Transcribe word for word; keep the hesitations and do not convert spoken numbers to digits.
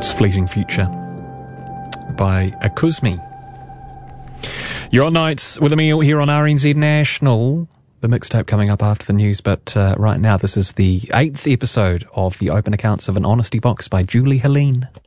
It's Fleeting Future by Akuzmi. You're on Nights with Emile here on R N Z National. The mixtape coming up after the news, but uh, right now this is the eighth episode of the Open Accounts of an Honesty Box by Julie Helene.